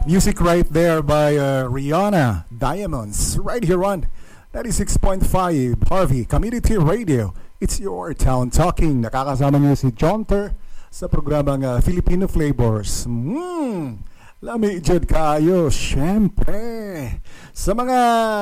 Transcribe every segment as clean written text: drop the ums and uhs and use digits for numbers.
Music right there by Rihanna Diamonds, right here on 96.5 Harvey Community Radio. It's your town talking. Nakakasama niyo si Jonter sa programang Filipino Flavors. Lami dyan kayo, syempre. Sa mga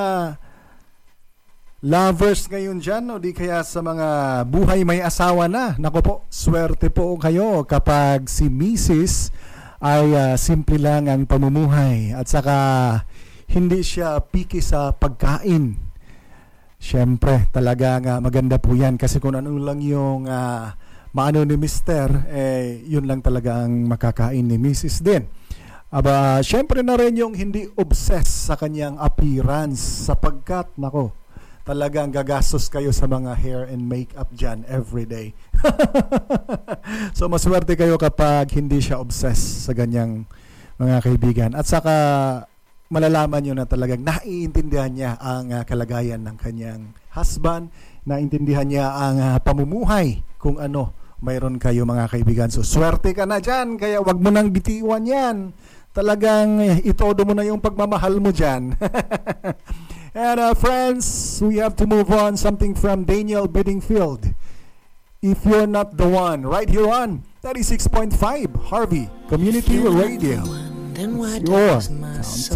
lovers ngayon dyan, o di kaya sa mga buhay may asawa na, naku po, swerte po kayo kapag si Mrs. ay simple lang ang pamumuhay at saka hindi siya picky sa pagkain. Siyempre, talagang maganda po yan kasi kung ano lang yung maano ni Mr., yun lang talaga ang makakain ni Mrs. din. Aba, siyempre na rin yung hindi obsessed sa kanyang appearance sapagkat, nako, talagang gagastos kayo sa mga hair and makeup dyan everyday. So maswerte kayo kapag hindi siya obsessed sa ganyang mga kaibigan. At saka malalaman nyo na talagang naiintindihan niya ang kalagayan ng kanyang husband, naiintindihan niya ang pamumuhay kung ano mayroon kayo mga kaibigan. So swerte ka na dyan, kaya wag mo nang bitiwan yan. Talagang itodo mo na yung pagmamahal mo dyan. And friends, we have to move on. Something from Daniel Bedingfield. If you're not the one, right here on 36.5 Harvey Community Radio. It's your town